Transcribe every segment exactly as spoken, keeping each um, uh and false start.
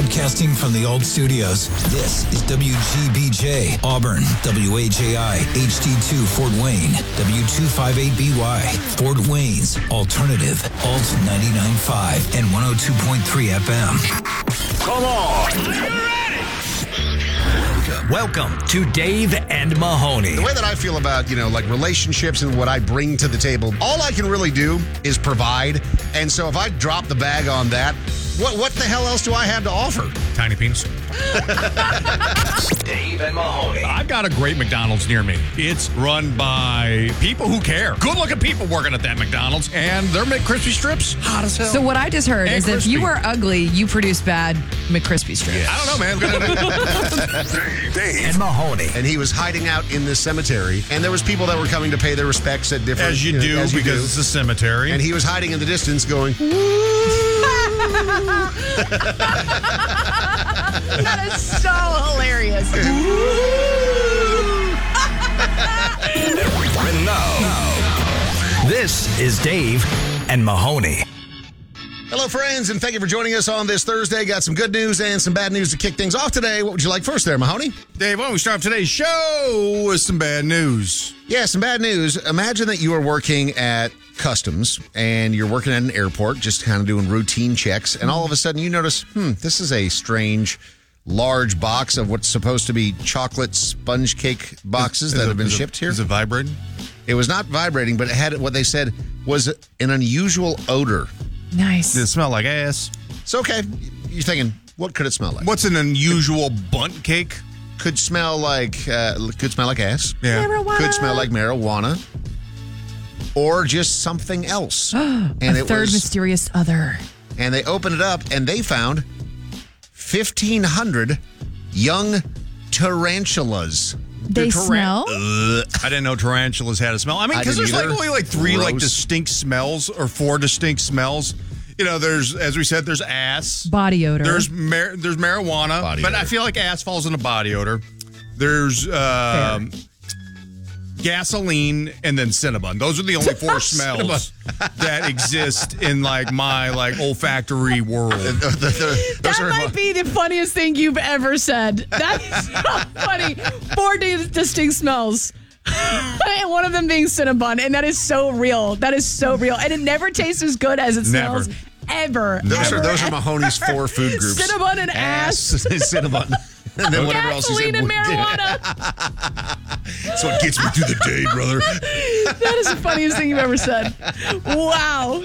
Broadcasting from the old studios, this is W G B J, Auburn, W H A I, H D two, Fort Wayne, W two fifty-eight B Y, Fort Wayne's Alternative, Alt ninety-nine point five and one oh two point three F M. Come on! Welcome to Dave and Mahoney. The way that I feel about, you know, like relationships and what I bring to the table, all I can really do is provide. And so if I drop the bag on that, what what the hell else do I have to offer? Tiny penis. Dave and Mahoney. I've got a great McDonald's near me. It's run by people who care. Good-looking people working at that McDonald's. And their McCrispy strips, hot as hell. So what I just heard And is if you crispy. are ugly, you produce bad McCrispy strips. I don't know, man. Dave, Dave and Mahoney. And he was hiding out in this cemetery, and there was people that were coming to pay their respects at different... As you know, do, as you because do. it's a cemetery. And he was hiding in the distance going... That is so hilarious. And now, this is Dave and Mahoney. Hello, friends, and thank you for joining us on this Thursday. Got some good news and some bad news to kick things off today. What would you like first there, Mahoney? Dave, why don't we start off today's show with some bad news? Yeah, some bad news. Imagine that you are working at customs and you're working at an airport, just kind of doing routine checks, and all of a sudden you notice, hmm, this is a strange, large box of what's supposed to be chocolate sponge cake boxes Is that it- have been is it- shipped here. Is it vibrating? It was not vibrating, but it had what they said was an unusual odor. Nice. Does it smell like ass? So, okay, you're thinking, what could it smell like? What's an unusual bunt cake? Could smell like, uh, could smell like ass. Yeah. Marijuana. Could smell like marijuana. Or just something else. and A it third was, mysterious other. and they opened it up and they found fifteen hundred young tarantulas. They taran- smell? Ugh. I didn't know tarantulas had a smell. I mean, I because didn't there's like either. only like three like Gross. distinct smells or four distinct smells. You know, there's, as we said, there's ass. Body odor. There's mar- there's marijuana, Body but odor. I feel like ass falls into body odor. There's um, gasoline and then Cinnabon. Those are the only four smells that exist in like my like olfactory world. The- the- the- those that are- might be the funniest thing you've ever said. That is so funny. Four di- distinct smells. And one of them being Cinnabon. And that is so real. That is so real. And it never tastes as good as it Never. smells. Ever. Those ever. are those are Mahoney's four food groups. Cinnabon and ass. Cinnabon. And then whatever else you said. Gasoline and marijuana. That's what gets me through the day, brother. That is the funniest thing you've ever said. Wow.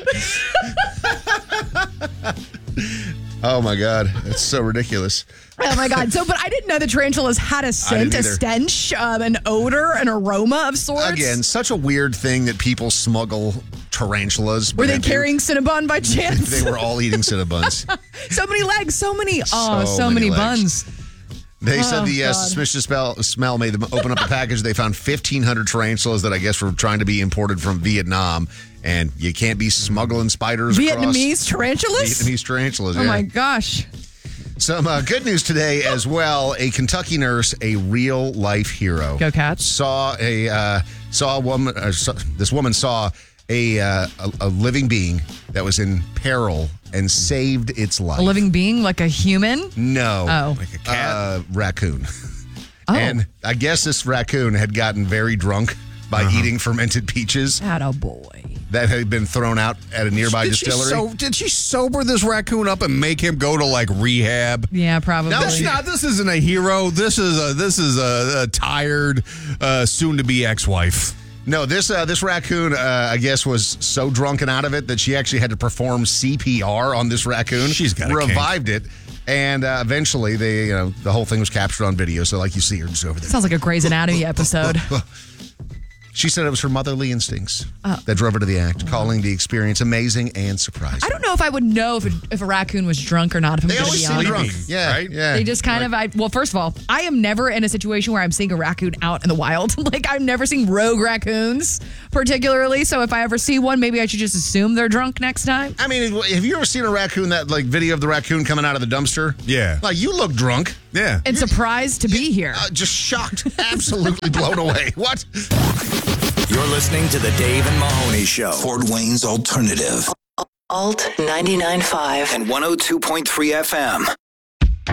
Oh my God, that's so ridiculous. Oh my God. So, but I didn't know the tarantulas had a scent, a either. stench, um, an odor, an aroma of sorts. Again, such a weird thing that people smuggle tarantulas. Were but they do- carrying Cinnabon by chance? They were all eating Cinnabons. So many legs, so many, oh, So so, many many, legs. buns. They Oh, said the uh, God. suspicious smell, smell made them open up the package. They found fifteen hundred tarantulas that I guess were trying to be imported from Vietnam. And you can't be smuggling spiders Vietnamese across tarantulas? Vietnamese tarantulas. Oh yeah. my gosh. Some uh, good news today as well. A Kentucky nurse, a real life hero. Go Cats. Saw a uh, saw a woman. Uh, saw, this woman saw a, uh, a a living being that was in peril and saved its life. A living being, like a human? No. Oh. Like a cat. Uh, raccoon. Oh. And I guess this raccoon had gotten very drunk by Uh-huh. eating fermented peaches Attaboy. that had been thrown out at a nearby Did she, distillery. so, did she sober this raccoon up and make him go to like rehab? Yeah, probably. No, This, she- not, this isn't a hero. This is a this is a, a tired, uh, soon-to-be ex-wife. No, this uh, this raccoon, uh, I guess, was so drunken out of it that she actually had to perform C P R on this raccoon. She's got a revived it, and uh, eventually, they you know the whole thing was captured on video. So, like you see her just over there. Sounds like a Grey's Anatomy episode. She said it was her motherly instincts Oh. that drove her to the act, calling the experience amazing and surprising. I don't know if I would know if a, if a raccoon was drunk or not, if I'm They going to always be seem honest. drunk. Sleeping, Yeah, right? yeah. They just kind of, I, well, first of all, I am never in a situation where I'm seeing a raccoon out in the wild. Like, I'm never seeing rogue raccoons, particularly. So if I ever see one, maybe I should just assume they're drunk next time. I mean, have you ever seen a raccoon, that like video of the raccoon coming out of the dumpster? Yeah. Like, you look drunk. Yeah. And surprised to be here. Uh, just shocked. Absolutely blown away. What? You're listening to the Dave and Mahoney Show. Fort Wayne's Alternative. Alt ninety-nine point five. And one oh two point three F M.